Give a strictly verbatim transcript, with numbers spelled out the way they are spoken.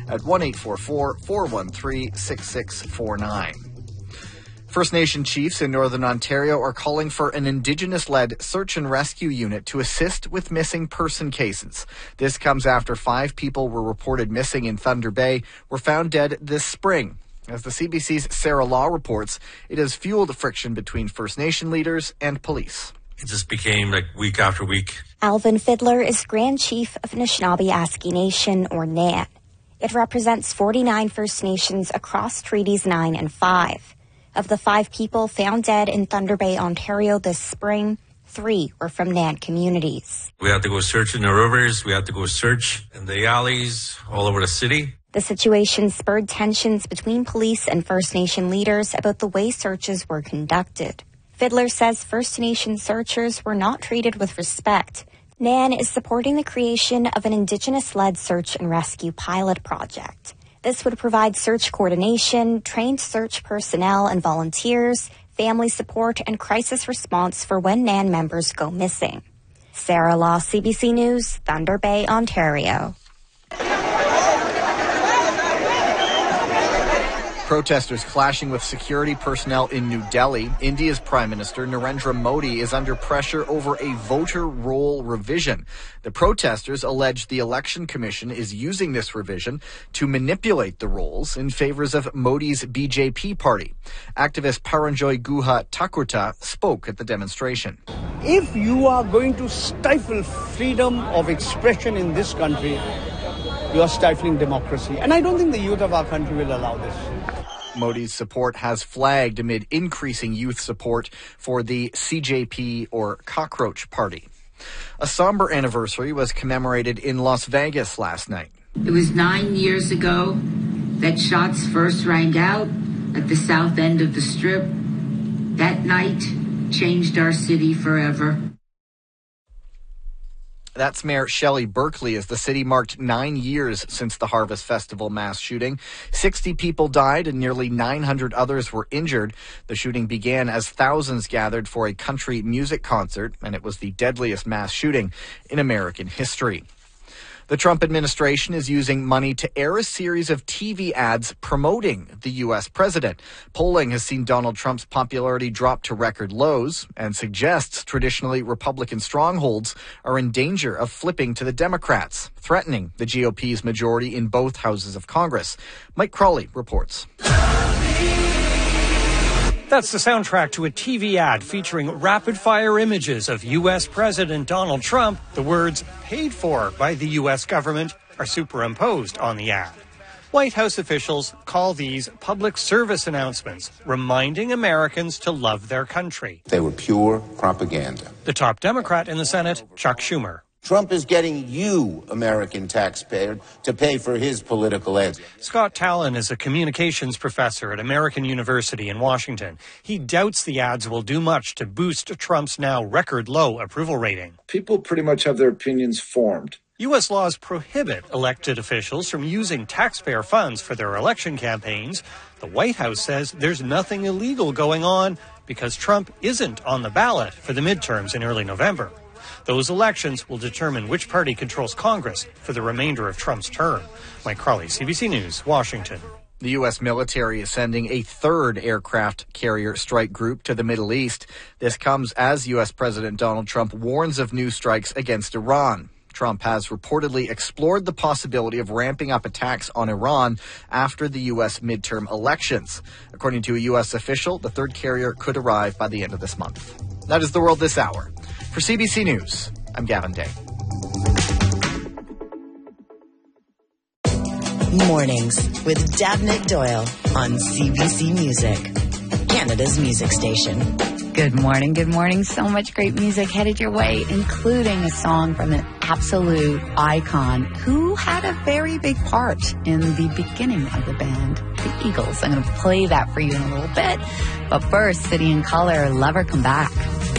at one eight four four, four one three, six six four nine. First Nation chiefs in Northern Ontario are calling for an Indigenous-led search and rescue unit to assist with missing person cases. This comes after five people were reported missing in Thunder Bay were found dead this spring. As the C B C's Sarah Law reports, it has fueled friction between First Nation leaders and police. It just became like week after week. Alvin Fiddler is Grand Chief of Anishinaabe-Aski Nation, or N A N. It represents forty-nine First Nations across Treaties nine and five. Of the five people found dead in Thunder Bay, Ontario this spring, three were from N A N communities. We had to go search in the rivers. We had to go search in the alleys all over the city. The situation spurred tensions between police and First Nation leaders about the way searches were conducted. Fiddler says First Nation searchers were not treated with respect. N A N is supporting the creation of an Indigenous-led search and rescue pilot project. This would provide search coordination, trained search personnel and volunteers, family support, and crisis response for when N A N members go missing. Sarah Law, C B C News, Thunder Bay, Ontario. Protesters clashing with security personnel in New Delhi. India's Prime Minister Narendra Modi is under pressure over a voter roll revision. The protesters allege the Election Commission is using this revision to manipulate the rolls in favor of Modi's B J P party. Activist Paranjoy Guha Thakurta spoke at the demonstration. If you are going to stifle freedom of expression in this country, you are stifling democracy. And I don't think the youth of our country will allow this. Modi's support has flagged amid increasing youth support for the C J P or Cockroach Party. A somber anniversary was commemorated in Las Vegas last night. It was nine years ago that shots first rang out at the south end of the Strip. That night changed our city forever. That's Mayor Shelley Berkeley as the city marked nine years since the Harvest Festival mass shooting. sixty people died and nearly nine hundred others were injured. The shooting began as thousands gathered for a country music concert, and it was the deadliest mass shooting in American history. The Trump administration is using money to air a series of T V ads promoting the U S president. Polling has seen Donald Trump's popularity drop to record lows and suggests traditionally Republican strongholds are in danger of flipping to the Democrats, threatening the G O P's majority in both houses of Congress. Mike Crawley reports. That's the soundtrack to a T V ad featuring rapid-fire images of U S President Donald Trump. The words, paid for by the U S government, are superimposed on the ad. White House officials call these public service announcements, reminding Americans to love their country. They were pure propaganda. The top Democrat in the Senate, Chuck Schumer. Trump is getting you, American taxpayer, to pay for his political ads. Scott Tallon is a communications professor at American University in Washington. He doubts the ads will do much to boost Trump's now record-low approval rating. People pretty much have their opinions formed. U S laws prohibit elected officials from using taxpayer funds for their election campaigns. The White House says there's nothing illegal going on because Trump isn't on the ballot for the midterms in early November. Those elections will determine which party controls Congress for the remainder of Trump's term. Mike Crawley, C B C News, Washington. The U S military is sending a third aircraft carrier strike group to the Middle East. This comes as U S President Donald Trump warns of new strikes against Iran. Trump has reportedly explored the possibility of ramping up attacks on Iran after the U S midterm elections. According to a U S official, the third carrier could arrive by the end of this month. That is the world this hour. For C B C News, I'm Gavin Day. Mornings with Davnik Doyle on C B C Music, Canada's music station. Good morning, good morning. So much great music headed your way, including a song from an absolute icon who had a very big part in the beginning of the band, the Eagles. I'm going to play that for you in a little bit. But first, City and Color, Lover Come Back.